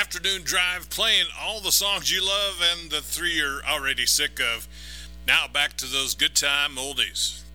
afternoon drive playing all the songs you love and the three you're already sick of. Now back to those good time oldies.